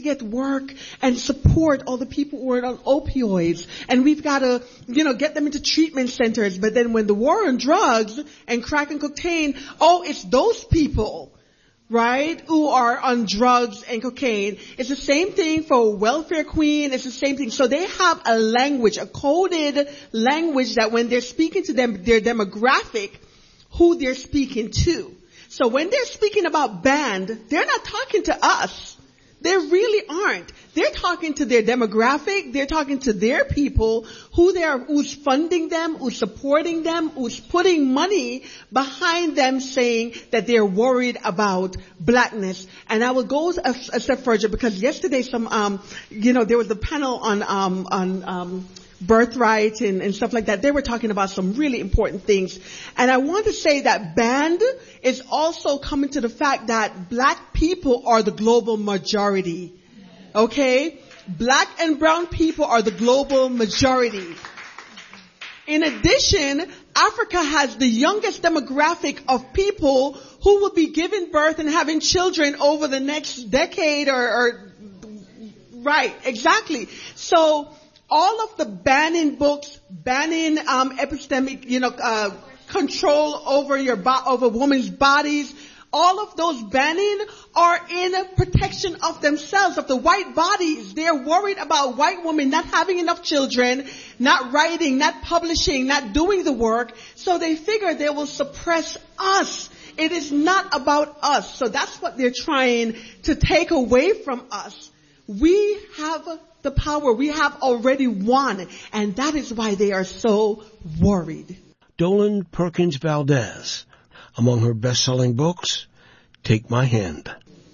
to get work and support all the people who are on opioids. And we've got to, get them into treatment centers. But then when the war on drugs and crack and cocaine, it's those people, right, who are on drugs and cocaine. It's the same thing for welfare queen. It's the same thing. So they have a language, a coded language that when they're speaking to them, their demographic, who they're speaking to. So when they're speaking about band, they're not talking to us. They really aren't. They're talking to their demographic. They're talking to their people, who's funding them, who's supporting them, who's putting money behind them, saying that they're worried about blackness. And I will go a step further, because yesterday there was a panel on birthright and stuff like that. They were talking about some really important things. And I want to say that band is also coming to the fact that black people are the global majority. Okay? Black and brown people are the global majority. In addition, Africa has the youngest demographic of people who will be giving birth and having children over the next decade right, exactly. So, all of the banning books, banning epistemic, control over women's bodies, all of those banning are in protection of themselves, of the white bodies. They're worried about white women not having enough children, not writing, not publishing, not doing the work. So they figure they will suppress us. It is not about us. So that's what they're trying to take away from us. We have the power. We have already won. And that is why they are so worried. Dolen Perkins Valdez. Among her best-selling books, Take My Hand.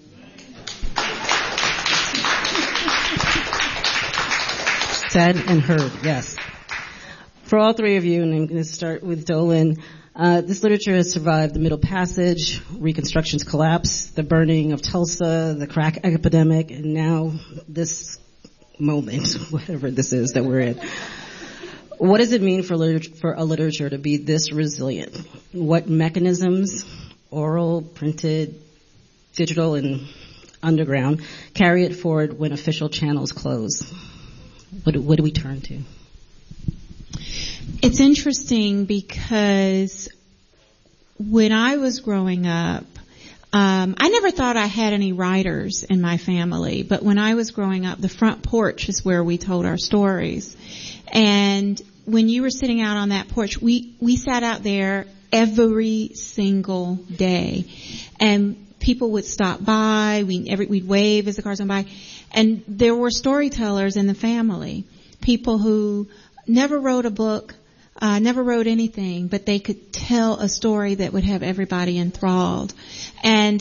Said and heard, yes. For all three of you, and I'm going to start with Dolen, this literature has survived the Middle Passage, Reconstruction's collapse, the burning of Tulsa, the crack epidemic, and now this moment, whatever this is that we're in. What does it mean for a literature to be this resilient? What mechanisms, oral, printed, digital, and underground, carry it forward when official channels close? What do we turn to? It's interesting because when I was growing up, I never thought I had any writers in my family, but when I was growing up, the front porch is where we told our stories. And when you were sitting out on that porch, we sat out there every single day. And people would stop by, we'd wave as the cars went by. And there were storytellers in the family, people who never wrote a book, never wrote anything, but they could tell a story that would have everybody enthralled. And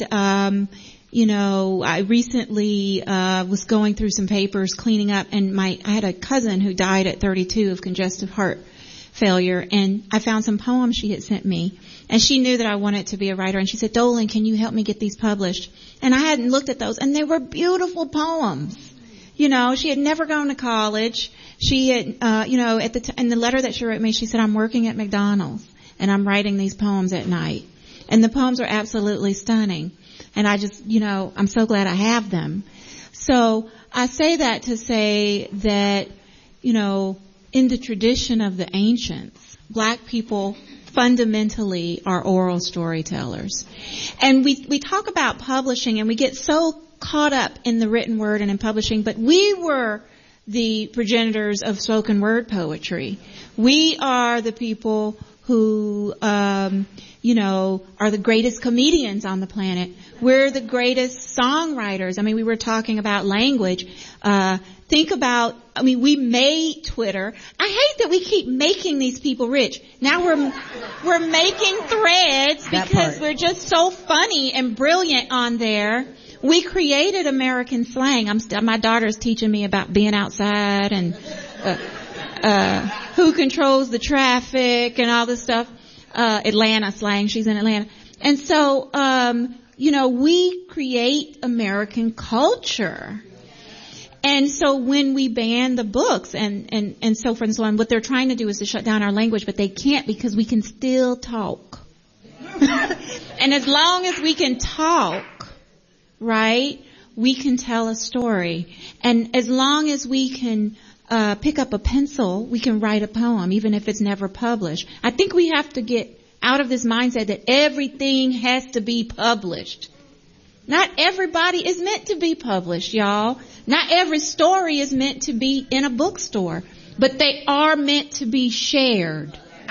I recently was going through some papers, cleaning up, and I had a cousin who died at 32 of congestive heart failure, and I found some poems she had sent me. And she knew that I wanted to be a writer, and she said, "Dolen, can you help me get these published?" And I hadn't looked at those, and they were beautiful poems. She had never gone to college. She had, in the letter that she wrote me, she said, "I'm working at McDonald's, and I'm writing these poems at night." And the poems are absolutely stunning. And I just, I'm so glad I have them. So I say that to say that, in the tradition of the ancients, black people fundamentally are oral storytellers. And we talk about publishing, and we get so caught up in the written word and in publishing, but we were the progenitors of spoken word poetry. We are the people who, are the greatest comedians on the planet. We're the greatest songwriters. We were talking about language. We made Twitter. I hate that we keep making these people rich. Now we're making threads because we're just so funny and brilliant on there. We created American slang. My daughter's teaching me about being outside and who controls the traffic and all this stuff. Atlanta slang. She's in Atlanta. And so, we create American culture. And so when we ban the books and so forth and so on, what they're trying to do is to shut down our language, but they can't because we can still talk. And as long as we can talk, right, we can tell a story. And as long as we can pick up a pencil, we can write a poem, even if it's never published. I think we have to get out of this mindset that everything has to be published. Not everybody is meant to be published, y'all. Not every story is meant to be in a bookstore, but they are meant to be shared.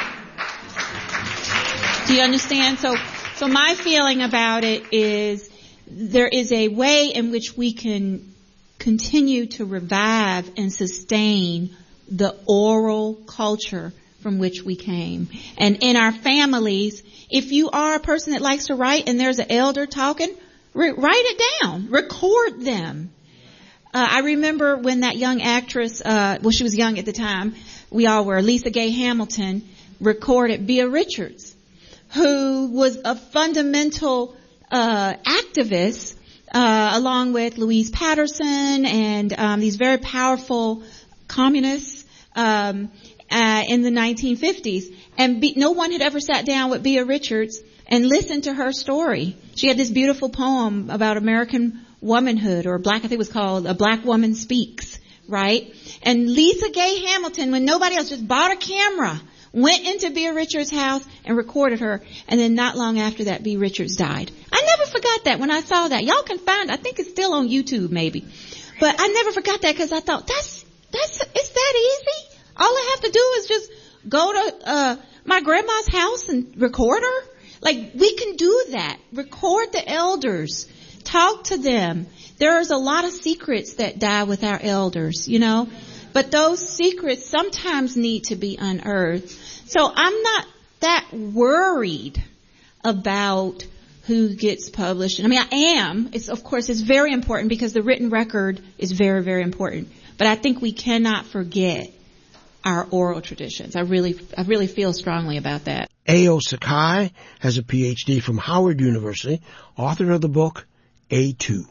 Do you understand? So my feeling about it is there is a way in which we can continue to revive and sustain the oral culture from which we came. And in our families, if you are a person that likes to write and there's an elder talking, write it down. Record them. I remember when that young actress, she was young at the time, we all were, Lisa Gay Hamilton, recorded Bea Richards, who was a fundamental activist, along with Louise Patterson and these very powerful communists in the 1950s. And no one had ever sat down with Bea Richards and listened to her story. She had this beautiful poem about American womanhood, or I think it was called A Black Woman Speaks, right? And Lisa Gay Hamilton, when nobody else, just bought a camera, went into Bea Richards' house and recorded her. And then not long after that, Bea Richards died. I never forgot that when I saw that. Y'all can find, I think it's still on YouTube maybe. But I never forgot that because I thought, it's that easy? All I have to do is just go to my grandma's house and record her. Like, we can do that. Record the elders. Talk to them. There's a lot of secrets that die with our elders, you know. But those secrets sometimes need to be unearthed. So I'm not that worried about who gets published. I mean, I am. Of course, it's very important because the written record is very, very important. But I think we cannot forget our oral traditions. I really feel strongly about that. Ayo Sakai has a PhD from Howard University, author of the book A2.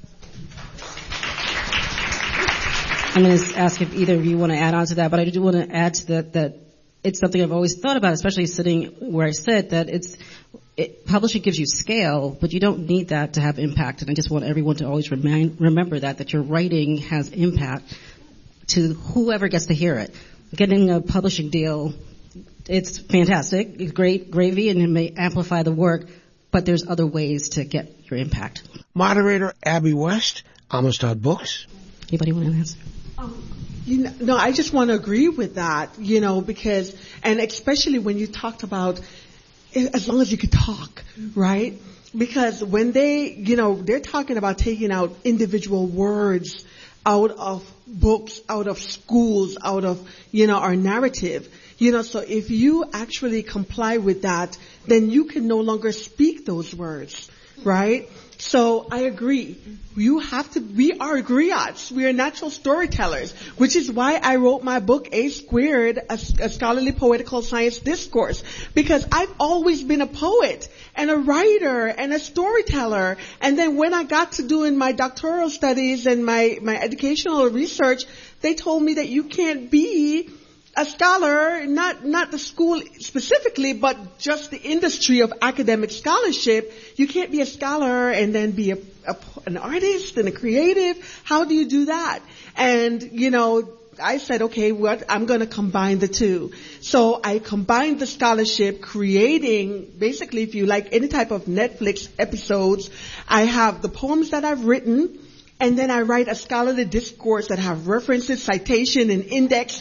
I'm going to ask if either of you want to add on to that, but I do want to add to that it's something I've always thought about, especially sitting where I sit, that publishing gives you scale, but you don't need that to have impact. And I just want everyone to always remember that your writing has impact to whoever gets to hear it. Getting a publishing deal, it's fantastic. It's great gravy, and it may amplify the work, but there's other ways to get your impact. Moderator Abby West, Amistad Books. Anybody want to answer? No, I just want to agree with that, because, and especially when you talked about as long as you could talk, right? Because when they're talking about taking out individual words out of books, out of schools, out of, our narrative, so if you actually comply with that, then you can no longer speak those words, right? So I agree. We are griots. We are natural storytellers, which is why I wrote my book, A Squared, a scholarly poetical science discourse, because I've always been a poet and a writer and a storyteller. And then when I got to doing my doctoral studies and my educational research, they told me that you can't be a scholar, not the school specifically, but just the industry of academic scholarship. You can't be a scholar and then be an artist and a creative. How do you do that? And, I said, okay, I'm going to combine the two. So I combined the scholarship, creating, basically, if you like any type of Netflix episodes, I have the poems that I've written, and then I write a scholarly discourse that have references, citation, and index.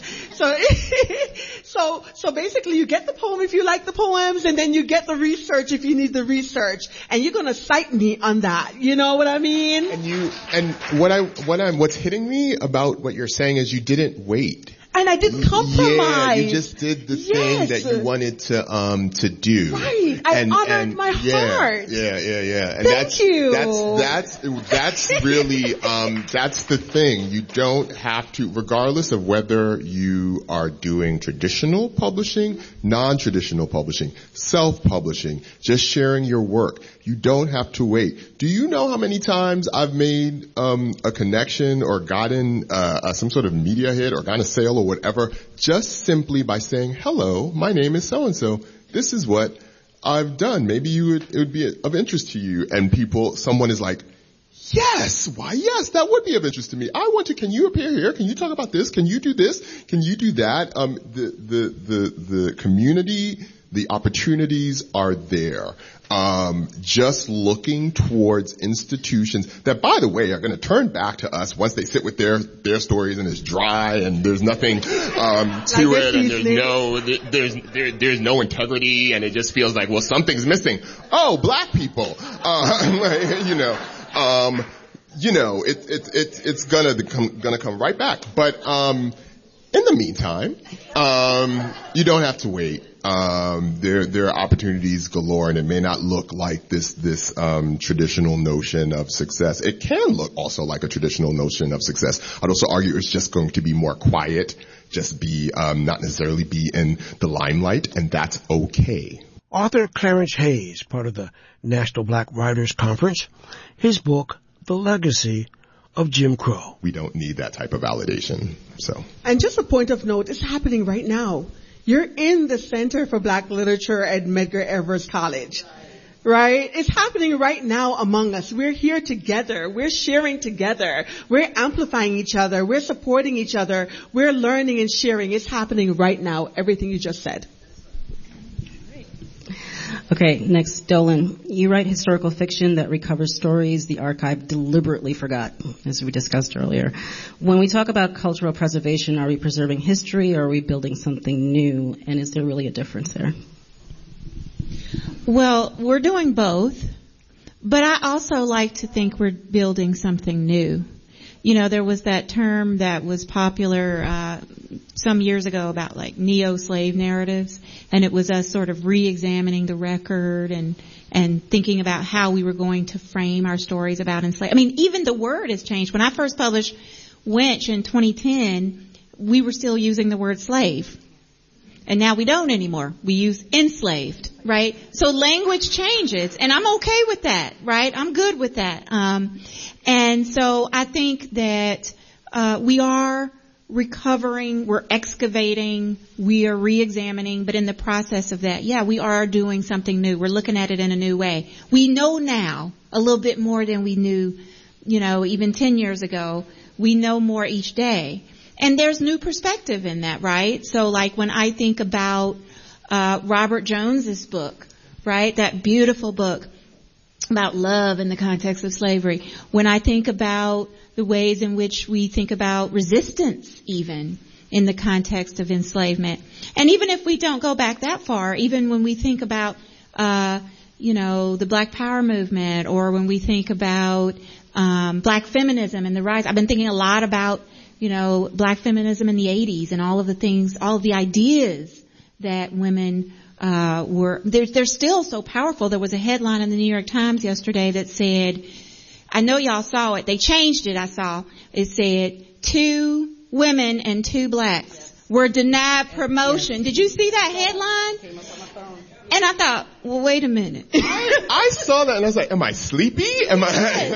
So basically you get the poem if you like the poems, and then you get the research if you need the research. And you're gonna cite me on that. You know what I mean? What's hitting me about what you're saying is you didn't wait. And I didn't compromise. Yeah, you just did the thing that you wanted to do. Right. I honored my heart. Yeah. And Thank you. That's really, that's the thing. You don't have to, regardless of whether you are doing traditional publishing, non-traditional publishing, self-publishing, just sharing your work. You don't have to wait. Do you know how many times I've made a connection or gotten some sort of media hit or gotten a sale or whatever just simply by saying, hello, my name is so-and-so. This is what I've done. Maybe it would be of interest to you. And someone is like, Yes. Why, yes, that would be of interest to me. Can you appear here? Can you talk about this? Can you do this? Can you do that? The community, the opportunities are there. Just looking towards institutions that, by the way, are going to turn back to us once they sit with their stories and it's dry and there's nothing, to it, and there's no integrity, and it just feels like, well, something's missing. Oh, black people. It's gonna come right back. But, in the meantime, you don't have to wait. There are opportunities galore, and it may not look like this traditional notion of success. It can look also like a traditional notion of success. I'd also argue it's just going to be more quiet, just be, not necessarily be in the limelight, and that's okay. Author Clarence Hayes, part of the National Black Writers Conference, his book, The Legacy of Jim Crow. We don't need that type of validation, so. And just a point of note, it's happening right now. You're in the Center for Black Literature at Medgar Evers College, right? It's happening right now among us. We're here together. We're sharing together. We're amplifying each other. We're supporting each other. We're learning and sharing. It's happening right now, everything you just said. Okay, next, Dolan. You write historical fiction that recovers stories the archive deliberately forgot, as we discussed earlier. When we talk about cultural preservation, are we preserving history or are we building something new? And is there really a difference there? Well, we're doing both, but I also like to think we're building something new. You know, there was that term that was popular some years ago about like neo-slave narratives, and it was us sort of re-examining the record and thinking about how we were going to frame our stories about enslavement. I mean, even the word has changed. When I first published Wench in 2010, we were still using the word slave. And now we don't anymore. We use enslaved, right? So language changes, and I'm okay with that, right? I'm good with that. And so I think that we are recovering, we're excavating, we are re-examining, but in the process of that, yeah, we are doing something new. We're looking at it in a new way. We know now a little bit more than we knew, even 10 years ago. We know more each day. And there's new perspective in that, right? So like when I think about Robert Jones's book, right? That beautiful book about love in the context of slavery. When I think about the ways in which we think about resistance even in the context of enslavement. And even if we don't go back that far, even when we think about, the Black Power movement, or when we think about Black feminism and the rise. I've been thinking a lot about Black feminism in the 80s and all of the things, all of the ideas that women they're still so powerful. There was a headline in the New York Times yesterday that said, I know y'all saw it, they changed it, I saw. It said, 2 women and 2 blacks were denied promotion. Did you see that headline? And I thought, well, wait a minute. I saw that and I was like, am I sleepy? And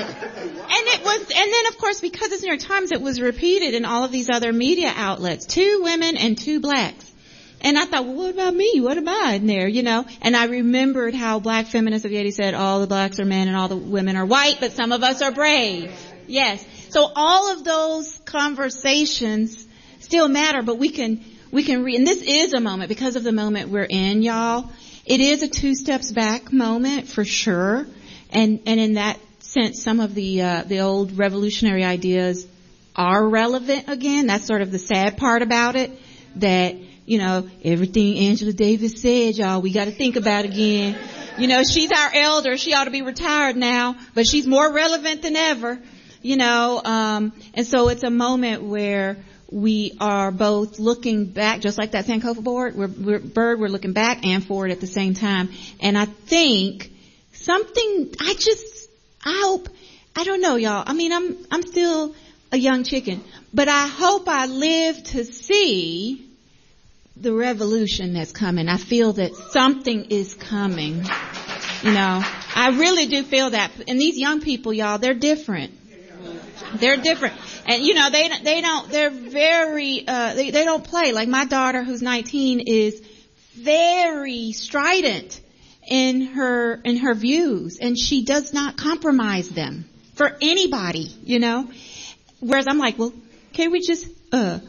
then of course, because it's New York Times, it was repeated in all of these other media outlets. 2 women and 2 blacks. And I thought, well, what about me? What am I in there, And I remembered how Black feminists of the 80s said all the blacks are men and all the women are white, but some of us are brave. Yes. So all of those conversations still matter, but we can and this is a moment, because of the moment we're in, y'all. It is a 2 steps back moment for sure. And in that sense, some of the old revolutionary ideas are relevant again. That's sort of the sad part about it, that, everything Angela Davis said, y'all, we got to think about again. She's our elder. She ought to be retired now, but she's more relevant than ever, and so it's a moment where we are both looking back, just like that Sankofa board. We're looking back and forward at the same time. And I think I hope, I don't know, y'all. I mean, I'm still a young chicken, but I hope I live to see the revolution that's coming. I feel that something is coming. I really do feel that. And these young people, y'all, they're different. They're different. And they don't play. Like my daughter, who's 19, is very strident in her views, and she does not compromise them. for anybody, you know. Whereas I'm like, well, can't we just have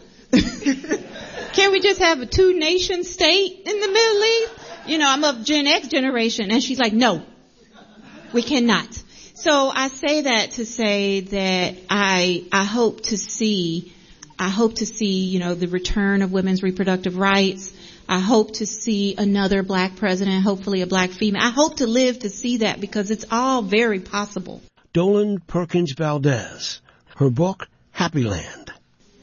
a 2-nation state in the Middle East? You know, I'm of Gen X generation, and she's like, no, we cannot. So I say that to say that I hope to see, you know, the return of women's reproductive rights. I hope to see another black president, hopefully a black female. I hope to live to see that because it's all very possible. Dolen Perkins Valdez. Her book, Happy Land.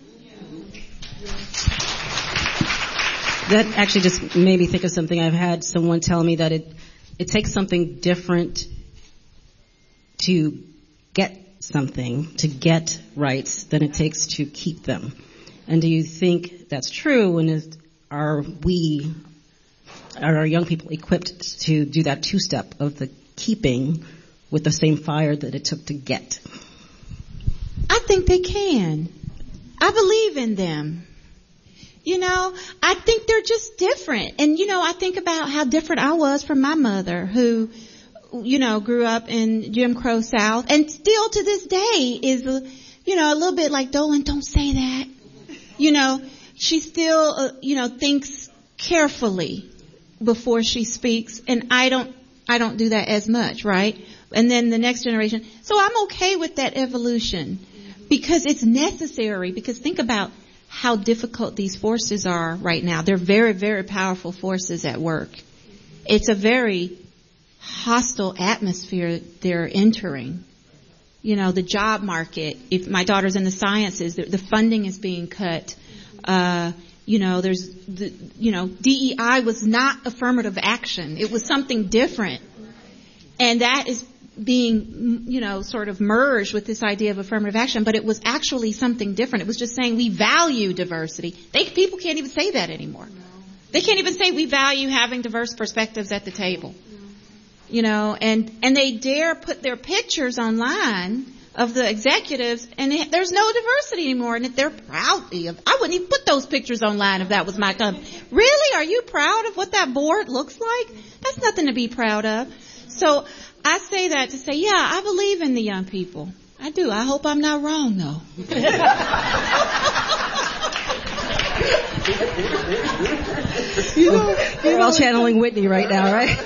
That actually just made me think of something. I've had someone tell me that it takes something different to get something, to get rights, than it takes to keep them. And do you think that's true? And are our young people equipped to do that two-step of the keeping with the same fire that it took to get? I think they can. I believe in them. You know, I think they're just different. And, you know, I think about how different I was from my mother who, you know, grew up in Jim Crow South and still to this day is, you know, a little bit like, Dolen, don't say that. You know, she still, you know, thinks carefully before she speaks. And I don't do that as much, right? And then the next generation. So I'm okay with that evolution because it's necessary. Because think about how difficult these forces are right now. They're very, very powerful forces at work. It's a very hostile atmosphere they're entering. You know, the job market, if my daughter's in the sciences, the funding is being cut. You know, DEI was not affirmative action. It was something different. And that is being, you know, sort of merged with this idea of affirmative action, but it was actually something different. It was just saying we value diversity. People can't even say that anymore. No. They can't even say we value having diverse perspectives at the table. No. You know, and they dare put their pictures online of the executives, and there's no diversity anymore, and they're proud of. I wouldn't even put those pictures online if that was my company. Really? Are you proud of what that board looks like? That's nothing to be proud of. So I say that to say, yeah, I believe in the young people. I do. I hope I'm not wrong, though. We're all channeling Whitney right now, right?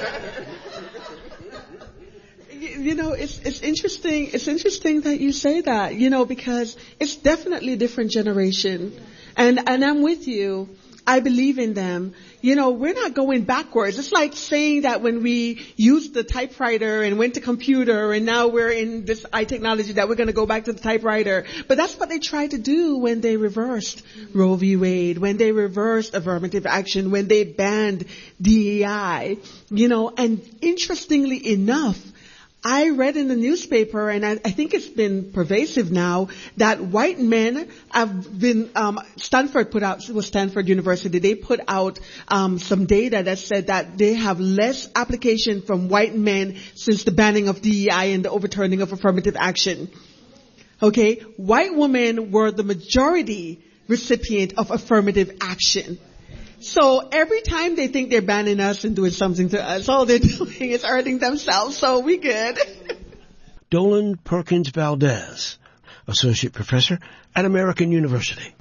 You know, it's interesting. It's interesting that you say that, you know, because it's definitely a different generation. And I'm with you. I believe in them. You know, we're not going backwards. It's like saying that when we used the typewriter and went to computer and now we're in this technology that we're going to go back to the typewriter. But that's what they tried to do when they reversed Roe v. Wade, when they reversed affirmative action, when they banned DEI. You know, and interestingly enough, I read in the newspaper, and I think it's been pervasive now, that white men have been, Stanford University, they put out some data that said that they have less application from white men since the banning of DEI and the overturning of affirmative action. Okay? White women were the majority recipient of affirmative action. So every time they think they're banning us and doing something to us, all they're doing is hurting themselves, so we good. Dolen Perkins Valdez, Associate Professor at American University.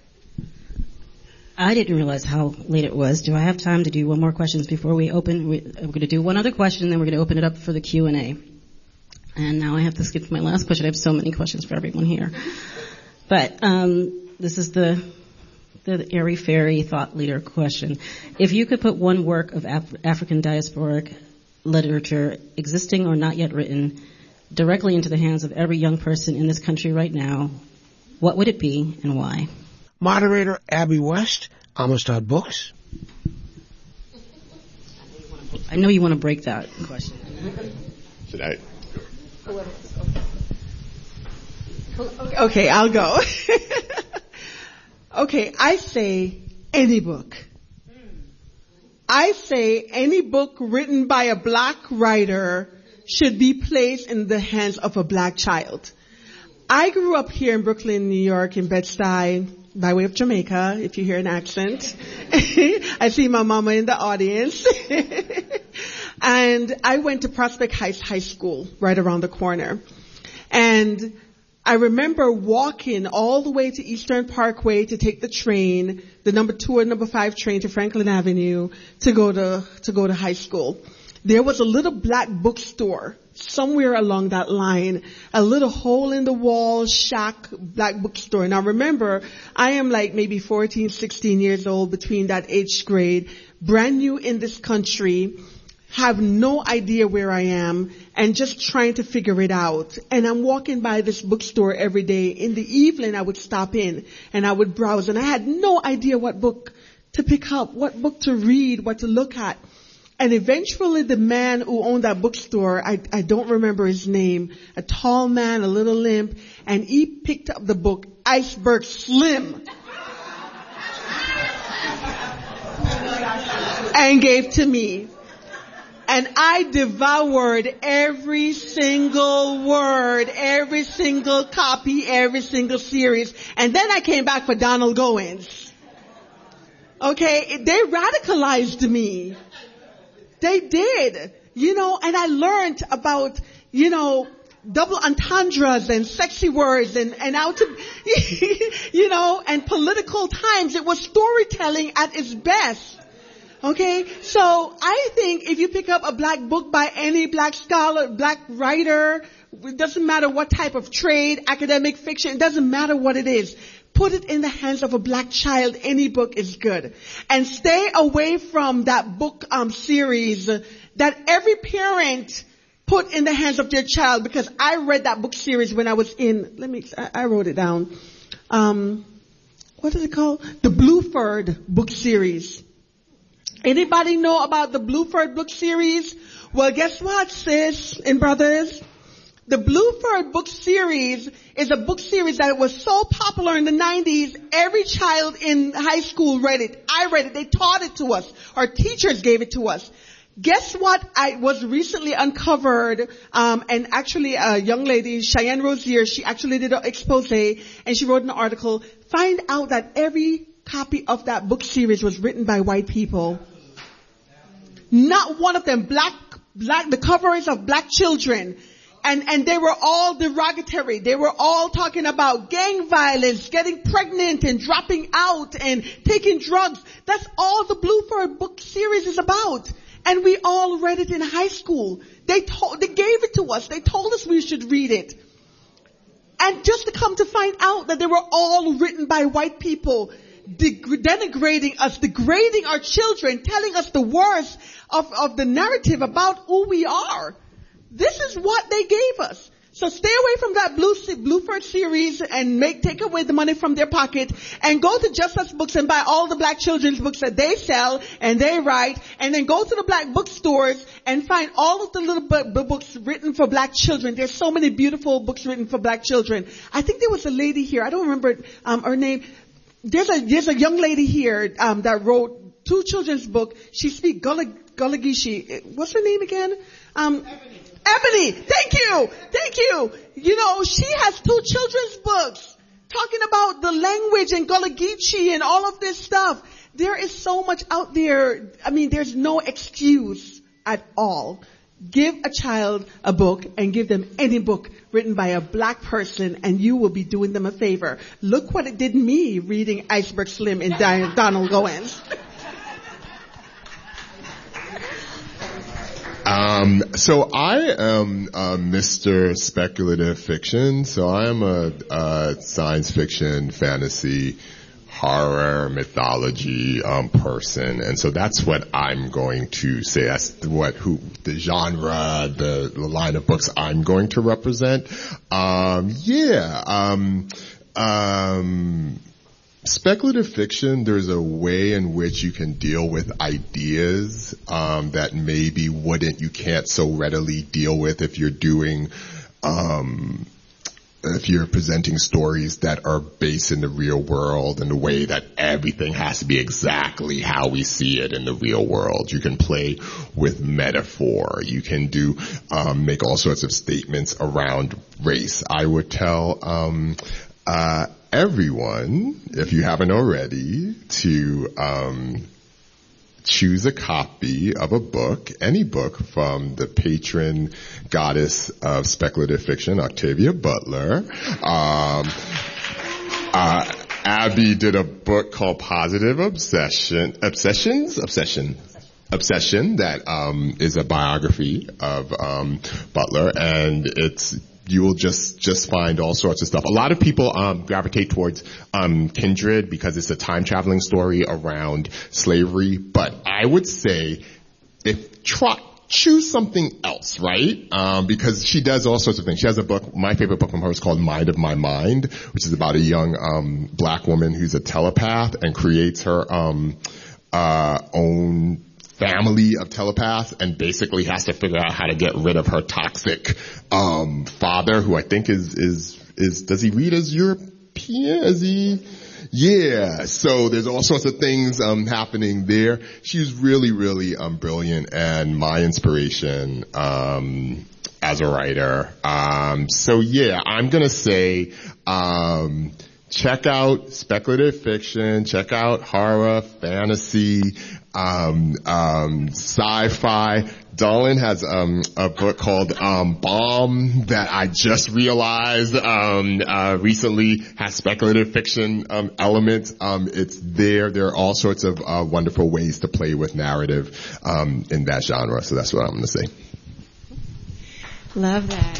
I didn't realize how late it was. Do I have time to do one more question before we open? We're going to do one other question, then we're going to open it up for the Q&A. And now I have to skip my last question. I have so many questions for everyone here. But this is the airy-fairy thought leader question. If you could put one work of African diasporic literature, existing or not yet written, directly into the hands of every young person in this country right now, what would it be and why? Moderator Abby West, Amistad Books. I know you want to break that question. Should I? Okay, I'll go. Okay, I say any book. I say any book written by a black writer should be placed in the hands of a black child. I grew up here in Brooklyn, New York, in Bed-Stuy, by way of Jamaica, if you hear an accent. I see my mama in the audience. And I went to Prospect Heights High School, right around the corner. And I remember walking all the way to Eastern Parkway to take the train, the number 2 or number 5 train to Franklin Avenue to go to high school. There was a little black bookstore somewhere along that line, a little hole in the wall shack black bookstore. And I remember I am like maybe 14, 16 years old, between that age grade, brand new in this country, have no idea where I am, and just trying to figure it out. And I'm walking by this bookstore every day. In the evening, I would stop in and I would browse, and I had no idea what book to pick up, what book to read, what to look at. And eventually the man who owned that bookstore, I don't remember his name, a tall man, a little limp, and he picked up the book Iceberg Slim and gave to me. And I devoured every single word, every single copy, every single series. And then I came back for Donald Goins. Okay, they radicalized me. They did, and I learned about, double entendres and sexy words and how to, and political times. It was storytelling at its best. Okay, so I think if you pick up a black book by any black scholar, black writer, it doesn't matter what type of trade, academic fiction, it doesn't matter what it is. Put it in the hands of a black child. Any book is good. And stay away from that book series that every parent put in the hands of their child, because I read that book series when I was I wrote it down. What is it called? The Bluford book series. Anybody know about the Bluford book series? Well, guess what, sis and brothers? The Bluford book series is a book series that was so popular in the 90s, every child in high school read it. I read it. They taught it to us. Our teachers gave it to us. Guess what? I was recently uncovered, and actually a young lady, Cheyenne Rosier, she actually did an expose and she wrote an article. Find out that every copy of that book series was written by white people. Not one of them. Black, the cover is of black children. And they were all derogatory. They were all talking about gang violence, getting pregnant and dropping out and taking drugs. That's all the Bluford book series is about. And we all read it in high school. They gave it to us. They told us we should read it. And just to come to find out that they were all written by white people, denigrating us, degrading our children, telling us the worst of the narrative about who we are. This is what they gave us. So stay away from that Bluford series and take away the money from their pocket and go to Just Us Books and buy all the black children's books that they sell and they write, and then go to the black bookstores and find all of the little books written for black children. There's so many beautiful books written for black children. I think there was a lady here, I don't remember her name. There's a young lady here that wrote 2 children's books. She speaks Gullah-Geechee. What's her name again? Ebony, thank you. She has 2 children's books talking about the language and Gullah-Geechee and all of this stuff. There is so much out there. I mean, there's no excuse at all. Give a child a book and give them any book written by a black person and you will be doing them a favor. Look what it did me reading Iceberg Slim and Donald Goins. So I am Mr. Speculative Fiction. So I am a science fiction, fantasy, horror, mythology person, and so that's what I'm going to say. That's the genre, the line of books I'm going to represent. Speculative fiction, there's a way in which you can deal with ideas that maybe you can't so readily deal with if you're doing if you're presenting stories that are based in the real world in the way that everything has to be exactly how we see it in the real world. You can play with metaphor. You can make all sorts of statements around race. I would tell everyone, if you haven't already, to choose a copy of a book, any book, from the patron goddess of speculative fiction, Octavia Butler. Abby did a book called Positive Obsession that is a biography of Butler, and you will just find all sorts of stuff. A lot of people gravitate towards Kindred because it's a time traveling story around slavery, but I would say choose something else, right? Because she does all sorts of things. She has a book, my favorite book from her is called Mind of My Mind, which is about a young black woman who's a telepath and creates her own family of telepaths and basically has to figure out how to get rid of her toxic father, who I think is does he read as European? Is he? Yeah, so there's all sorts of things happening there. She's really, really brilliant and my inspiration as a writer. So yeah, I'm gonna say check out speculative fiction, check out horror, fantasy, sci-fi. Dolan has a book called Bomb that I just realized recently has speculative fiction elements. It's there. There are all sorts of wonderful ways to play with narrative in that genre. So that's what I'm going to say. Love that.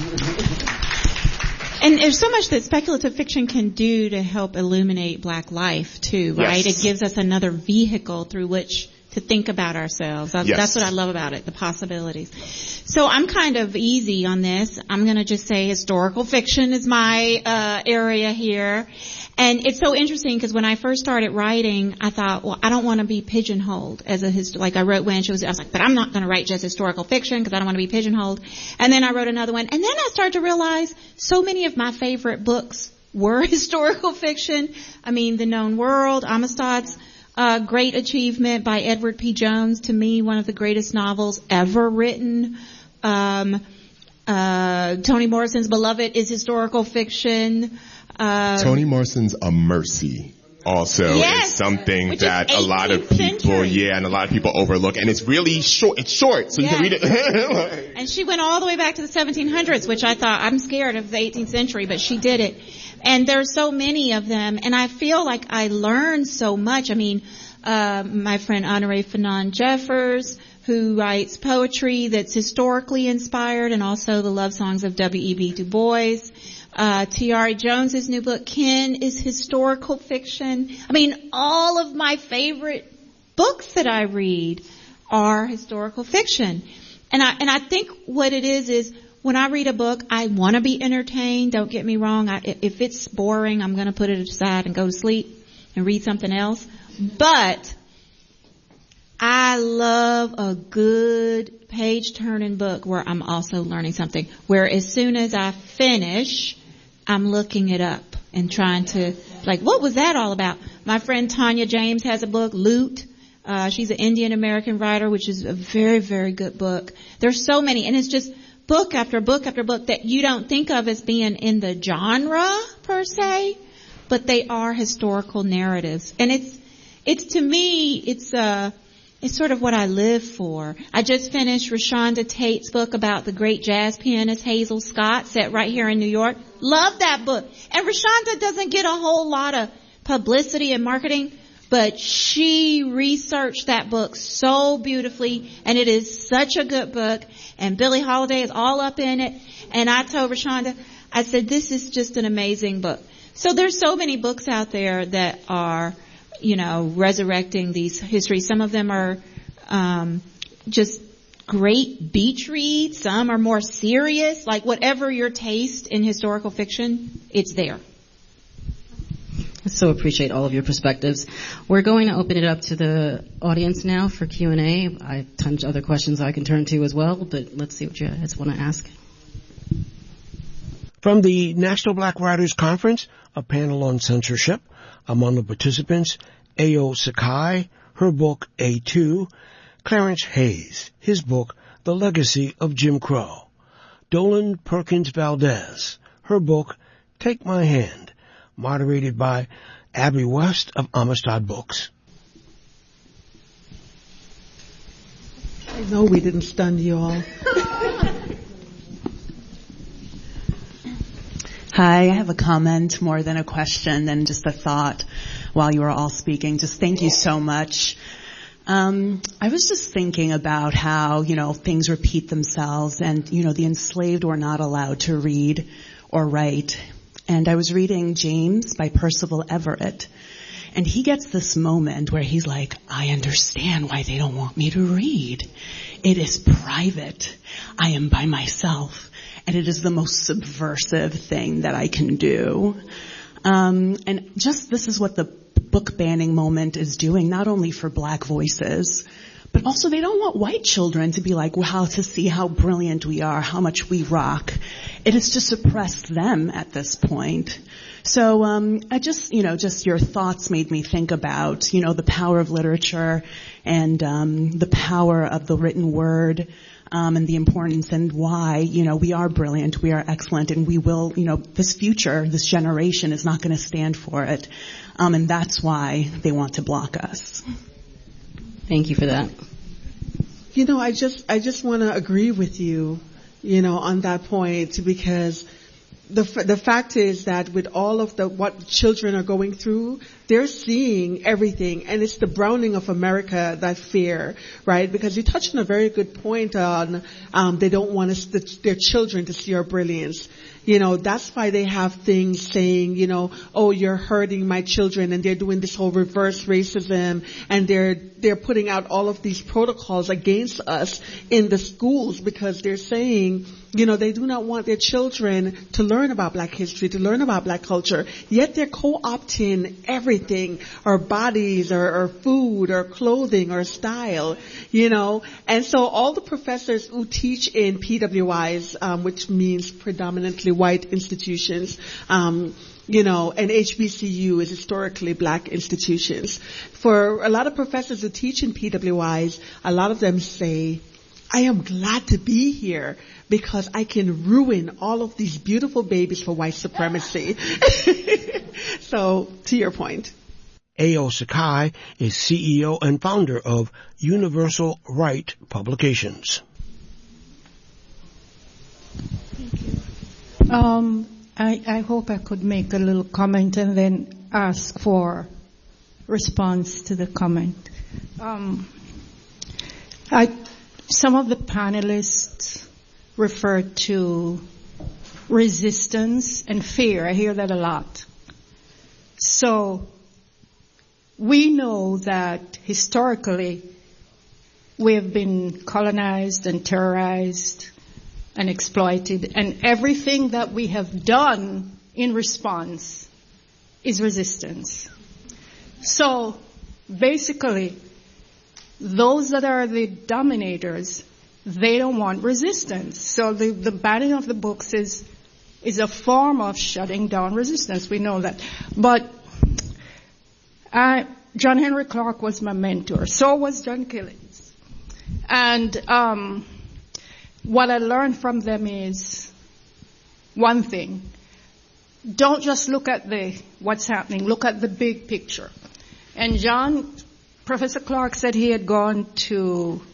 And there's so much that speculative fiction can do to help illuminate Black life too, right? Yes. It gives us another vehicle through which to think about ourselves. That's what I love about it, the possibilities. So I'm kind of easy on this. I'm going to just say historical fiction is my area here. And it's so interesting because when I first started writing, I thought, well, I don't want to be pigeonholed as like I wrote When She Was, I was like, but I'm not going to write just historical fiction because I don't want to be pigeonholed. And then I wrote another one. And then I started to realize so many of my favorite books were historical fiction. I mean, The Known World, Amistad's Great Achievement by Edward P. Jones, to me, one of the greatest novels ever written. Toni Morrison's Beloved is historical fiction. Toni Morrison's A Mercy also is something that a lot of people, and a lot of people overlook. And it's really short. It's short, so you can read it. And she went all the way back to the 1700s, which I thought, I'm scared of the 18th century, but she did it. And there's so many of them, and I feel like I learned so much. I mean, my friend Honoré Fanon Jeffers, who writes poetry that's historically inspired, and also the love songs of W.E.B. Du Bois. Tiare Jones's new book, Kin, is historical fiction. I mean, all of my favorite books that I read are historical fiction. And I think what it is when I read a book, I want to be entertained. Don't get me wrong. If it's boring, I'm going to put it aside and go to sleep and read something else. But I love a good page-turning book where I'm also learning something. Where as soon as I finish, I'm looking it up and trying to, like, what was that all about? My friend Tanya James has a book, Loot. She's an Indian American writer, which is a very, very good book. There's so many, and it's just book after book after book that you don't think of as being in the genre per se, but they are historical narratives. And it's to me, it's sort of what I live for. I just finished Rashonda Tate's book about the great jazz pianist Hazel Scott, set right here in New York. Love that book. And Rashonda doesn't get a whole lot of publicity and marketing, but she researched that book so beautifully, and it is such a good book, and Billie Holiday is all up in it. And I told Rashonda, I said, this is just an amazing book. So there's so many books out there that are, resurrecting these histories. Some of them are just great beach reads. Some are more serious. Like whatever your taste in historical fiction, it's there. I so appreciate all of your perspectives. We're going to open it up to the audience now for Q&A. I have tons of other questions I can turn to as well, but let's see what you guys want to ask. From the National Black Writers Conference, a panel on censorship. Among the participants, Ayo Sakai, her book A2, Clarence Hayes, his book The Legacy of Jim Crow, Dolan Perkins Valdez, her book Take My Hand, moderated by Abby West of Amistad Books. No, we didn't stun you all. Hi, I have a comment more than a question and just a thought while you were all speaking. Just thank you so much. I was just thinking about how, things repeat themselves and, the enslaved were not allowed to read or write. And I was reading James by Percival Everett. And he gets this moment where he's like, I understand why they don't want me to read. It is private. I am by myself. And it is the most subversive thing that I can do. And just this is what the book banning moment is doing, not only for black voices, but also they don't want white children to be like, wow, to see how brilliant we are, how much we rock. It is to suppress them at this point. So, I just your thoughts made me think about, the power of literature and, the power of the written word, and the importance and why, we are brilliant, we are excellent, and we will, this future, this generation is not going to stand for it. And that's why they want to block us. Thank you for that. I just want to agree with you, on that point, because the fact is that with all of what children are going through, they're seeing everything, and it's the browning of America that fear, right? Because you touched on a very good point on they don't want their children to see our brilliance. That's why they have things saying, oh, you're hurting my children, and they're doing this whole reverse racism, and they're putting out all of these protocols against us in the schools because they're saying, they do not want their children to learn about black history, to learn about black culture, yet they're co-opting everything, our bodies, our food, our clothing, our style, And so all the professors who teach in PWIs, which means predominantly white institutions, and HBCU is historically black institutions. For a lot of professors who teach in PWIs, a lot of them say, I am glad to be here because I can ruin all of these beautiful babies for white supremacy. So, to your point. A.O. Sakai is CEO and founder of Universal Right Publications. I hope I could make a little comment and then ask for response to the comment. Some of the panelists referred to resistance and fear. I hear that a lot. So we know that historically we have been colonized and terrorized and exploited, and everything that we have done in response is resistance. So basically, those that are the dominators, they don't want resistance. So the banning of the books is a form of shutting down resistance. We know that. But John Henry Clark was my mentor. So was John Killings. And what I learned from them is one thing. Don't just look at what's happening. Look at the big picture. And Professor Clark said he had gone to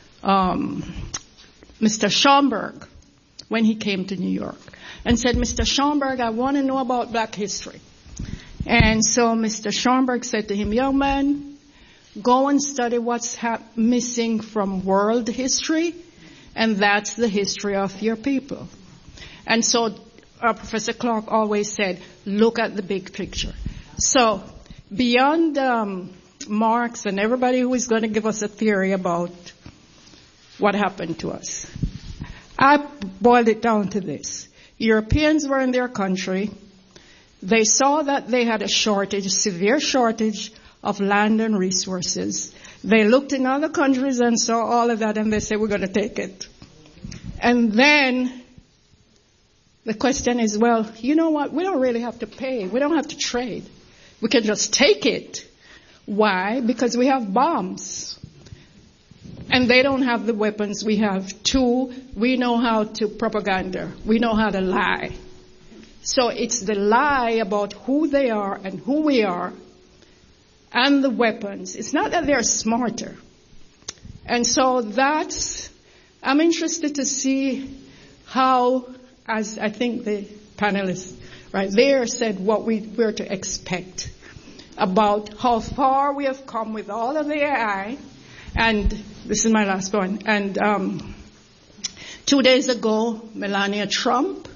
Mr. Schomburg when he came to New York and said, Mr. Schomburg, I want to know about black history. And so Mr. Schomburg said to him, young man, go and study what's missing from world history, and that's the history of your people. And so Professor Clark always said, look at the big picture. So beyond Marx and everybody who is going to give us a theory about what happened to us, I boiled it down to this. Europeans were in their country. They saw that they had a severe shortage of land and resources. They looked in other countries and saw all of that, and they said, we're going to take it. And then the question is, well, you know what? We don't really have to pay. We don't have to trade. We can just take it. Why? Because we have bombs. And they don't have the weapons we have. Two, we know how to propaganda. We know how to lie. So it's the lie about who they are and who we are and the weapons. It's not that they're smarter. And so I'm interested to see how, as I think the panelists right there said, what we were to expect about how far we have come with all of the AI. And this is my last one. And 2 days ago, Melania Trump,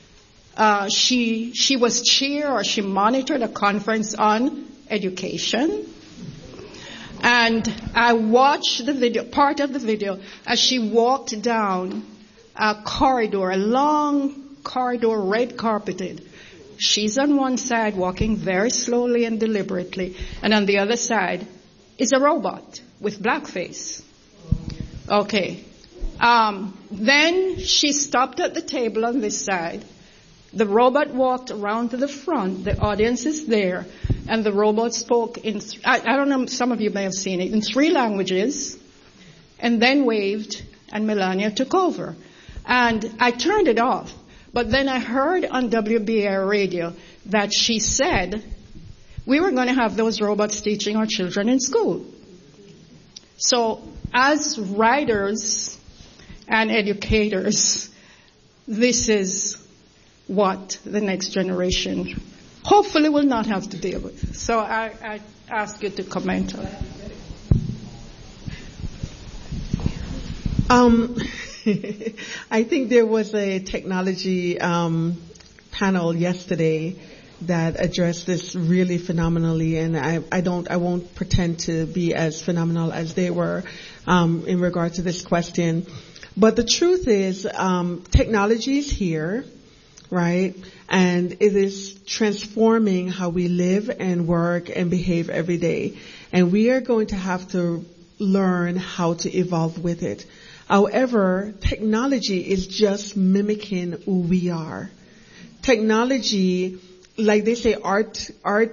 she was she monitored a conference on education. And I watched the video, part of the video, as she walked down a corridor, a long corridor, red carpeted. She's on one side walking very slowly and deliberately, and on the other side is a robot with blackface. Okay. Then she stopped at the table on this side. The robot walked around to the front. The audience is there. And the robot spoke I don't know, some of you may have seen it, in 3 languages, and then waved, and Melania took over. And I turned it off. But then I heard on WBAI radio that she said we were going to have those robots teaching our children in school. So as writers and educators, this is what the next generation hopefully will not have to deal with. So I ask you to comment on that. I think there was a technology panel yesterday that addressed this really phenomenally, and I won't pretend to be as phenomenal as they were in regard to this question. But the truth is, technology is here, right? And it is transforming how we live and work and behave every day. And we are going to have to learn how to evolve with it. However, technology is just mimicking who we are. Technology, like they say, art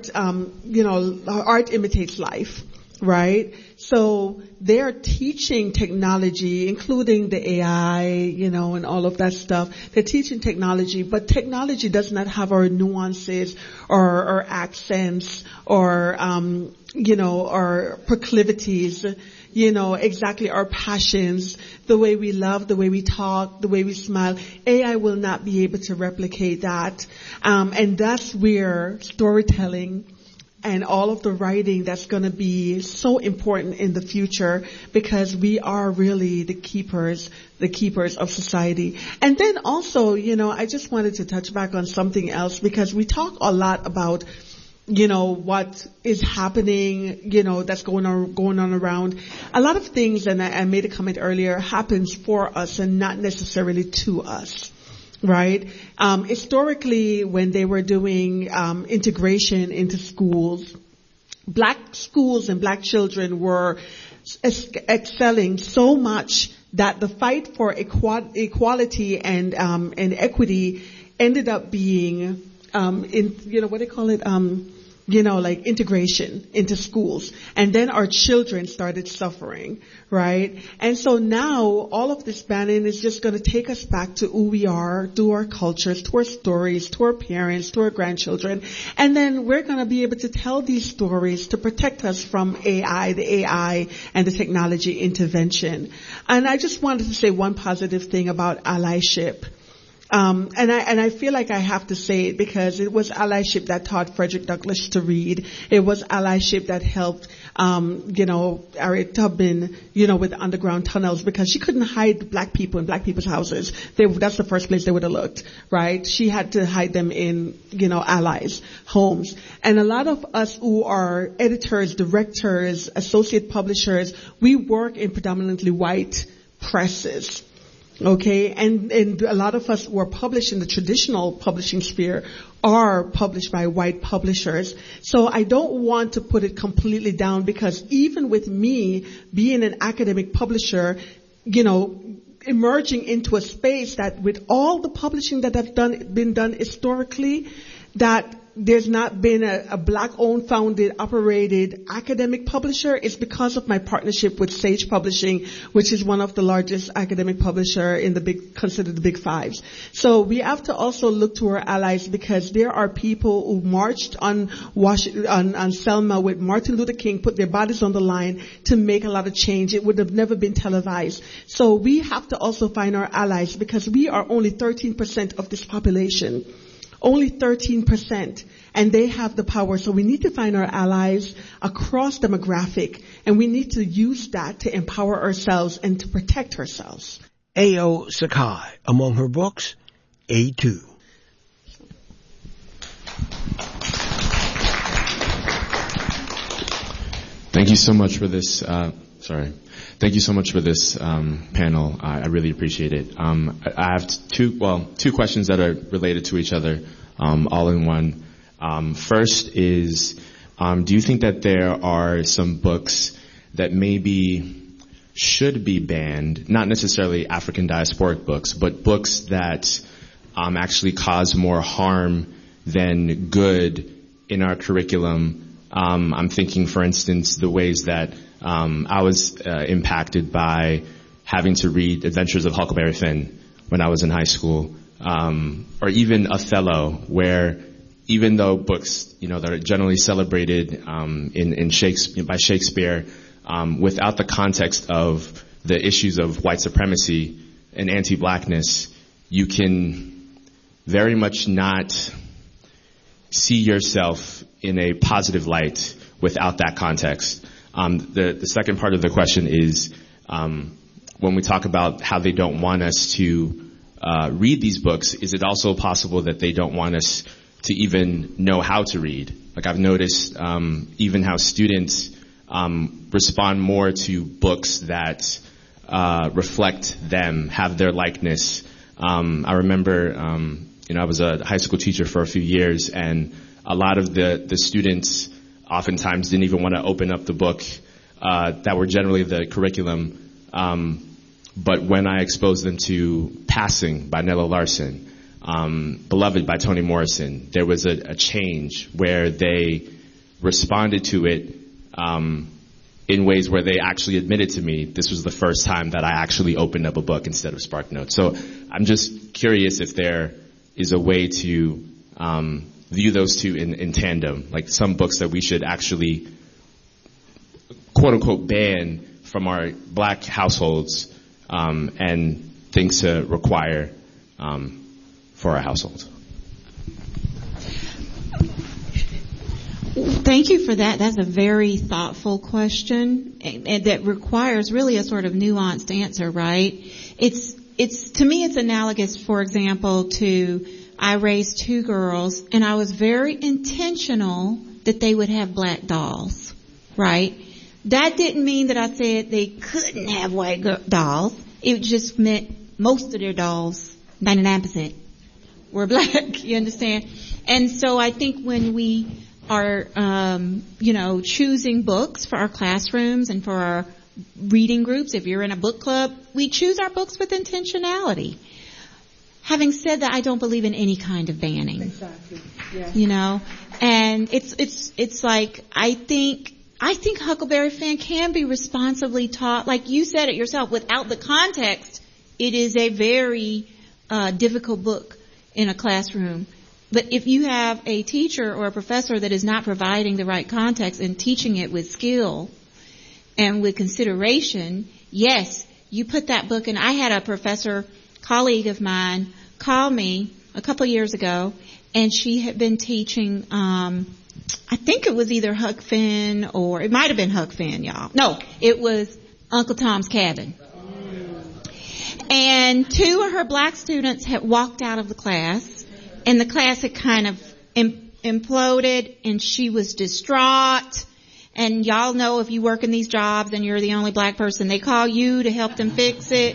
imitates life, right? So they are teaching technology, including the AI, and all of that stuff. They're teaching technology, but technology does not have our nuances or accents or, our proclivities, exactly our passions, the way we love, the way we talk, the way we smile. AI will not be able to replicate that. And that's where storytelling and all of the writing that's going to be so important in the future, because we are really the keepers of society. And then also, I just wanted to touch back on something else, because we talk a lot about what is happening, that's going on around. A lot of things, and I made a comment earlier, happens for us and not necessarily to us, right? Historically, when they were doing integration into schools, black schools and black children were excelling so much that the fight for equality and equity ended up being like integration into schools. And then our children started suffering, right? And so now all of this banning is just going to take us back to who we are, to our cultures, to our stories, to our parents, to our grandchildren. And then we're going to be able to tell these stories to protect us from the AI and the technology intervention. And I just wanted to say one positive thing about allyship. And I feel like I have to say it, because it was allyship that taught Frederick Douglass to read. It was allyship that helped, Harriet Tubman, with underground tunnels, because she couldn't hide black people in black people's houses. That's the first place they would have looked, right? She had to hide them in, allies' homes. And a lot of us who are editors, directors, associate publishers, we work in predominantly white presses. Okay, and a lot of us who are published in the traditional publishing sphere are published by white publishers. So I don't want to put it completely down, because even with me being an academic publisher, emerging into a space that with all the publishing that have been done historically, that there's not been a black-owned, founded, operated academic publisher is because of my partnership with Sage Publishing, which is one of the largest academic publisher in considered the Big Fives. So we have to also look to our allies, because there are people who marched on Selma with Martin Luther King, put their bodies on the line to make a lot of change. It would have never been televised. So we have to also find our allies, because we are only 13% of this population. Only 13%, and they have the power. So we need to find our allies across demographic, and we need to use that to empower ourselves and to protect ourselves. A.O. Sakai, among her books, A2. Thank you so much for this. Thank you so much for this panel. I really appreciate it. I have two questions that are related to each other, all in one. First is, do you think that there are some books that maybe should be banned, not necessarily African diasporic books, but books that actually cause more harm than good in our curriculum? I'm thinking, for instance, the ways that I was impacted by having to read Adventures of Huckleberry Finn when I was in high school, or even Othello, where even though books, that are generally celebrated by Shakespeare, without the context of the issues of white supremacy and anti-blackness, you can very much not see yourself in a positive light without that context. The second part of the question is, when we talk about how they don't want us to read these books, is it also possible that they don't want us to even know how to read? Like, I've noticed even how students respond more to books that reflect them, have their likeness. I remember, I was a high school teacher for a few years, and a lot of the students oftentimes didn't even want to open up the book that were generally the curriculum. But when I exposed them to Passing by Nella Larson, Beloved by Toni Morrison, there was a change where they responded to it in ways where they actually admitted to me this was the first time that I actually opened up a book instead of SparkNotes. So I'm just curious if there is a way to view those two in tandem, like some books that we should actually, quote unquote, ban from our black households, and things to require for our households. Thank you for that. That's a very thoughtful question, and that requires really a sort of nuanced answer, right? It's to me, it's analogous, for example, to I raised two girls, and I was very intentional that they would have black dolls, right? That didn't mean that I said they couldn't have white dolls. It just meant most of their dolls, 99%, were black. You understand? And so I think when we are, choosing books for our classrooms and for our reading groups, if you're in a book club, we choose our books with intentionality. Having said that, I don't believe in any kind of banning. Exactly. Yeah. And it's like, I think Huckleberry Finn can be responsibly taught, like you said it yourself, without the context. It is a very difficult book in a classroom. But if you have a teacher or a professor that is not providing the right context and teaching it with skill and with consideration, yes, you put that book in. I had a professor, colleague of mine, call me a couple years ago, and she had been teaching, I think it was either Huck Finn, or it might have been Huck Finn, y'all. No, it was Uncle Tom's Cabin. And two of her black students had walked out of the class, and the class had kind of imploded, and she was distraught. And y'all know, if you work in these jobs and you're the only black person, they call you to help them fix it.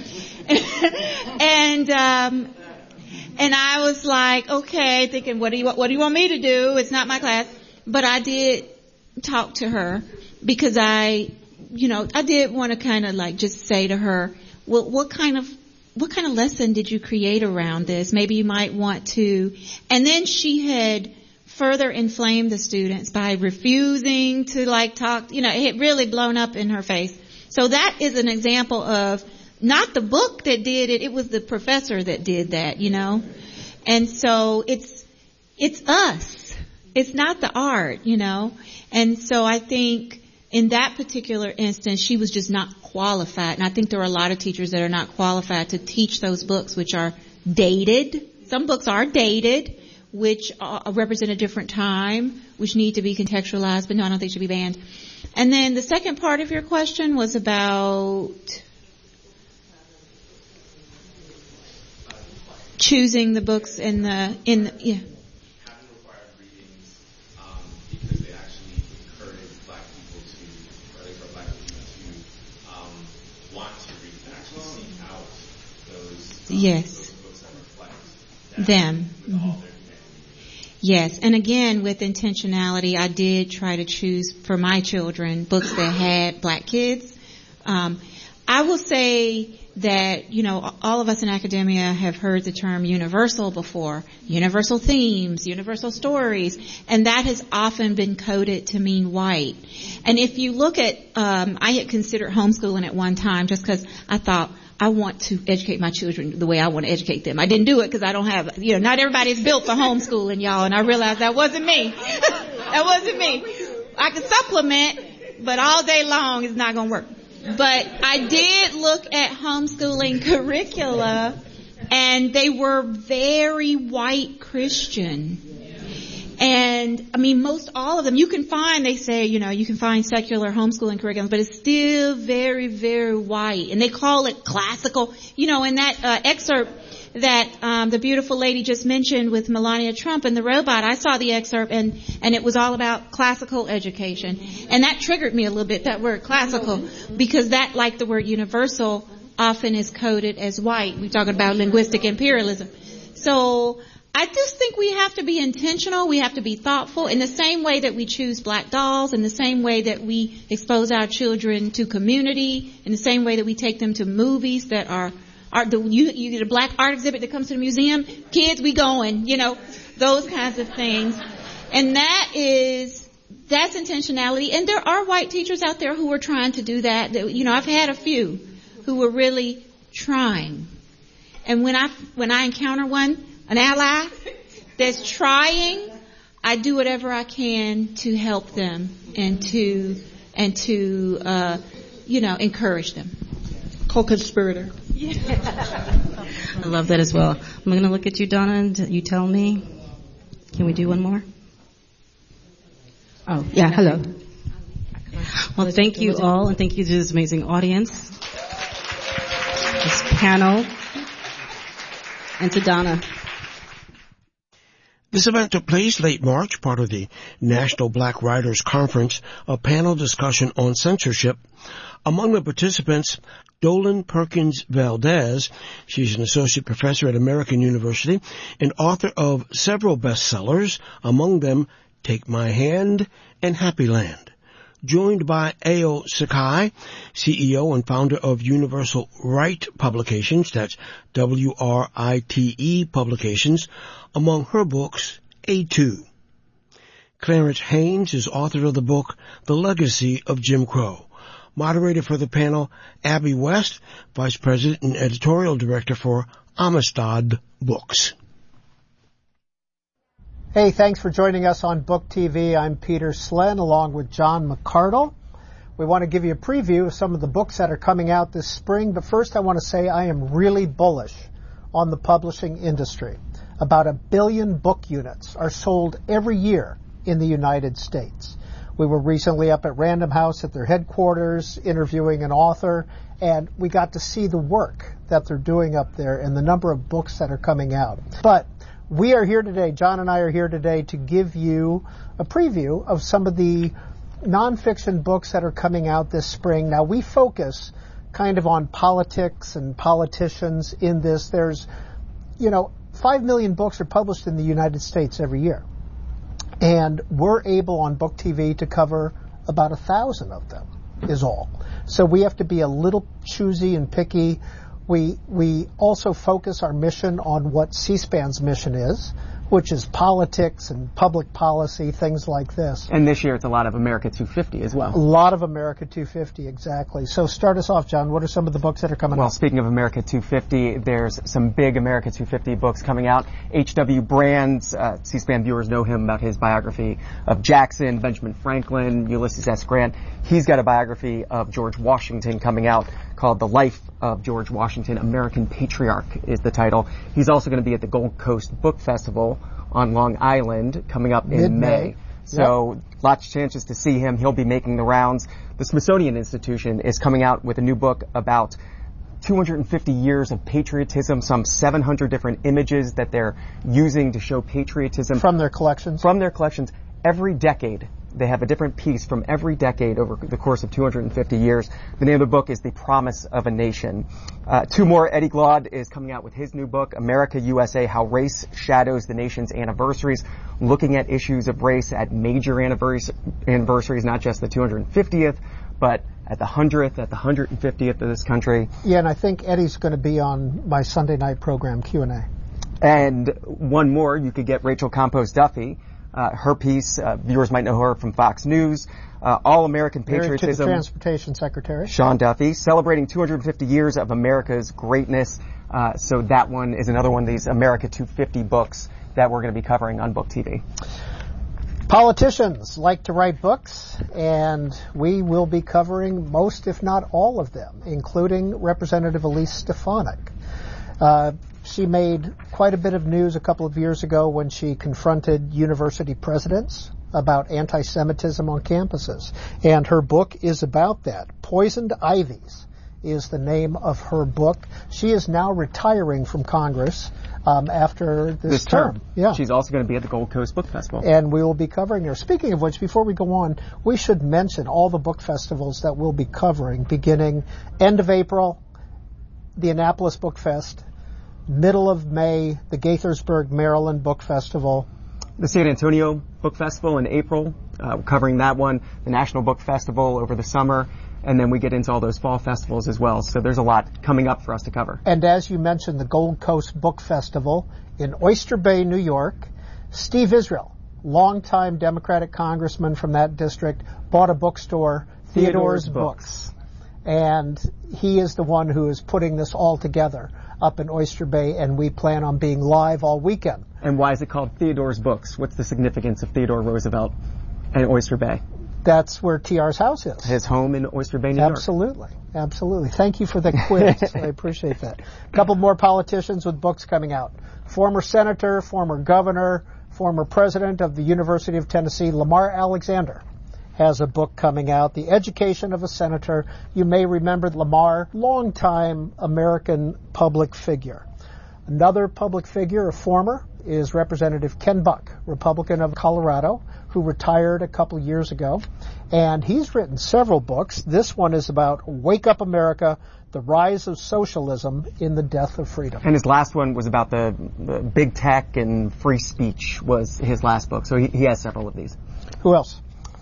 And I was like, okay, thinking, what do you want me to do? It's not my class. But I did talk to her, because I did want to kind of like just say to her, well, what kind of lesson did you create around this? Maybe you might want to. And then she had further inflamed the students by refusing to talk, it had really blown up in her face. So that is an example of not the book that did it, it was the professor that did that, And so it's us. It's not the art, And so I think in that particular instance, she was just not qualified. And I think there are a lot of teachers that are not qualified to teach those books, which are dated. Some books are dated, which represent a different time, which need to be contextualized, but no, I don't think should be banned. And then the second part of your question was about choosing the books yeah. Having required readings, because they actually encourage black people to want to read and actually seek out those yes. books that reflect them. With all their humanity. Yes, and again, with intentionality, I did try to choose for my children books that had black kids. I will say that, all of us in academia have heard the term universal before, universal themes, universal stories, and that has often been coded to mean white. And if you look at, I had considered homeschooling at one time just because I thought, I want to educate my children the way I want to educate them. I didn't do it because I don't have, not everybody's built for homeschooling, y'all, and I realized that wasn't me. That wasn't me. I could supplement, but all day long it's not going to work. But I did look at homeschooling curricula, and they were very white Christian. And, most all of them, you can find, they say, you can find secular homeschooling curriculum, but it's still very, very white. And they call it classical. In that excerpt that the beautiful lady just mentioned with Melania Trump and the robot, I saw the excerpt, and it was all about classical education. And that triggered me a little bit, that word classical, because that, like the word universal, often is coded as white. We're talking about linguistic imperialism. So I just think we have to be intentional. We have to be thoughtful in the same way that we choose black dolls, in the same way that we expose our children to community, in the same way that we take them to movies that are you get a black art exhibit that comes to the museum. Kids, we going, those kinds of things. And that's intentionality. And there are white teachers out there who are trying to do that. I've had a few who were really trying. And when I encounter an ally that's trying, I do whatever I can to help them and to encourage them. Co-conspirator. I love that as well. I'm going to look at you, Donna, and you tell me. Can we do one more? Oh, yeah, hello. Well, thank you all, and thank you to this amazing audience, this panel, and to Donna. This event took place late March, part of the National Black Writers Conference, a panel discussion on censorship. Among the participants, Dolen Perkins Valdez. She's an associate professor at American University and author of several bestsellers, among them Take My Hand and Happy Land. Joined by Ayo Sakai, CEO and founder of Universal Write Publications, that's WRITE Publications, among her books, A2. Clarence Haynes is author of the book The Legacy of Jim Crow. Moderator for the panel, Abby West, Vice President and Editorial Director for Amistad Books. Hey, thanks for joining us on Book TV. I'm Peter Slen along with John McCardle. We want to give you a preview of some of the books that are coming out this spring, but first I want to say I am really bullish on the publishing industry. About 1 billion book units are sold every year in the United States. We were recently up at Random House at their headquarters interviewing an author, and we got to see the work that they're doing up there and the number of books that are coming out. But we are here today, John and I are here today to give you a preview of some of the nonfiction books that are coming out this spring. Now, we focus kind of on politics and politicians in this. There's, 5 million books are published in the United States every year. And we're able on Book TV to cover about 1,000 of them, is all. So we have to be a little choosy and picky. We also focus our mission on what C-SPAN's mission is, which is politics and public policy, things like this. And this year it's a lot of America 250 as well. A lot of America 250, exactly. So start us off, John. What are some of the books that are coming out? Well, speaking of America 250, there's some big America 250 books coming out. H.W. Brands, C-SPAN viewers know him about his biography of Jackson, Benjamin Franklin, Ulysses S. Grant. He's got a biography of George Washington coming out called The Life of George Washington, American Patriarch is the title. He's also going to be at the Gold Coast Book Festival on Long Island coming up in May. So lots of chances to see him. He'll be making the rounds. The Smithsonian Institution is coming out with a new book about 250 years of patriotism, some 700 different images that they're using to show patriotism. From their collections? From their collections. Every decade, they have a different piece from every decade over the course of 250 years. The name of the book is The Promise of a Nation. Two more. Eddie Glaude is coming out with his new book, America, USA, How Race Shadows the Nation's Anniversaries, looking at issues of race at major anniversaries, not just the 250th, but at the 100th, at the 150th of this country. Yeah, and I think Eddie's going to be on my Sunday night program, Q&A. And one more, you could get Rachel Campos Duffy. Her piece, viewers might know her from Fox News, All-American Patriotism. Married to the Transportation Secretary. Sean Duffy, celebrating 250 years of America's greatness. So that one is another one of these America 250 books that we're going to be covering on Book TV. Politicians like to write books, and we will be covering most, if not all of them, including Representative Elise Stefanik. She made quite a bit of news a couple of years ago when she confronted university presidents about anti-Semitism on campuses. And her book is about that. Poisoned Ivies is the name of her book. She is now retiring from Congress after this term. Yeah. She's also going to be at the Gold Coast Book Festival. And we will be covering her. Speaking of which, before we go on, we should mention all the book festivals that we'll be covering beginning end of April, the Annapolis Book Fest, middle of May, the Gaithersburg, Maryland Book Festival. The San Antonio Book Festival in April, we're covering that one. The National Book Festival over the summer. And then we get into all those fall festivals as well. So there's a lot coming up for us to cover. And as you mentioned, the Gold Coast Book Festival in Oyster Bay, New York. Steve Israel, longtime Democratic congressman from that district, bought a bookstore, Theodore's Books. And he is the one who is putting this all together up in Oyster Bay, and we plan on being live all weekend. And why is it called Theodore's Books? What's the significance of Theodore Roosevelt and Oyster Bay? That's where TR's house is. His home in Oyster Bay, New York. Absolutely. Thank you for the quiz. I appreciate that. A couple more politicians with books coming out. Former senator, former governor, former president of the University of Tennessee, Lamar Alexander, has a book coming out, The Education of a Senator. You may remember Lamar, longtime American public figure. Another public figure, a former, is Representative Ken Buck, Republican of Colorado, who retired a couple years ago. And he's written several books. This one is about Wake Up America, The Rise of Socialism in the Death of Freedom. And his last one was about the big tech and free speech was his last book. So he has several of these. Who else?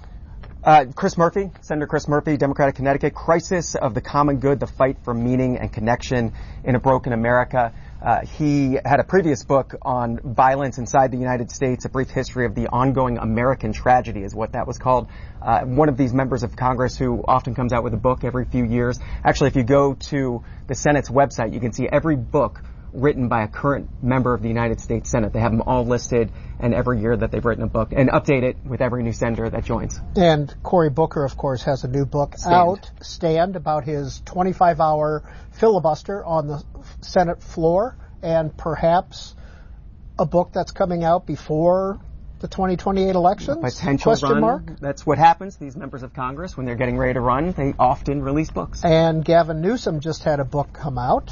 Chris Murphy, Senator Chris Murphy, Democratic Connecticut, Crisis of the Common Good, The Fight for Meaning and Connection in a Broken America. He had a previous book on violence inside the United States, A Brief History of the Ongoing American Tragedy is what that was called. One of these members of Congress who often comes out with a book every few years. Actually, if you go to the Senate's website, you can see every book written by a current member of the United States Senate. They have them all listed, and every year that they've written a book, and update it with every new senator that joins. And Cory Booker, of course, has a new book out, Stand, about his 25-hour filibuster on the Senate floor, and perhaps a book that's coming out before the 2028 elections? Potential Question run. Mark? That's what happens. These members of Congress, when they're getting ready to run, they often release books. And Gavin Newsom just had a book come out,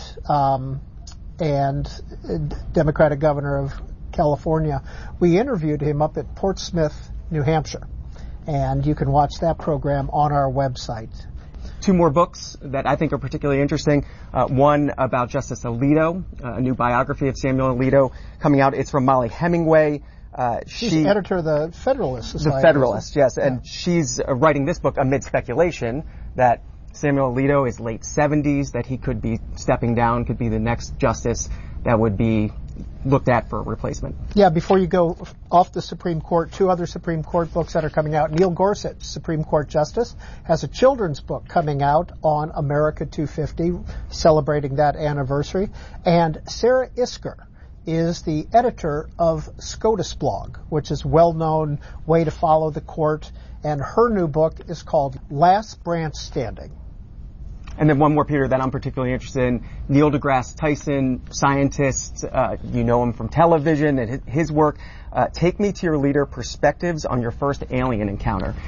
and Democratic governor of California. We interviewed him up at Portsmouth, New Hampshire, and you can watch that program on our website. Two more books that I think are particularly interesting. One about Justice Alito, a new biography of Samuel Alito coming out. It's from Molly Hemingway. She's editor of the Federalist Society. The Federalist, yes. And she's writing this book amid speculation that Samuel Alito is late 70s, that he could be stepping down, could be the next justice that would be looked at for a replacement. Yeah, before you go off the Supreme Court, 2 other Supreme Court books that are coming out. Neil Gorsuch, Supreme Court Justice, has a children's book coming out on America 250, celebrating that anniversary. And Sarah Isker is the editor of SCOTUS blog, which is a well-known way to follow the court. And her new book is called Last Branch Standing. And then one more, Peter, that I'm particularly interested in. Neil deGrasse Tyson, scientist, you know him from television and his work. Take me to your leader perspectives on your first alien encounter.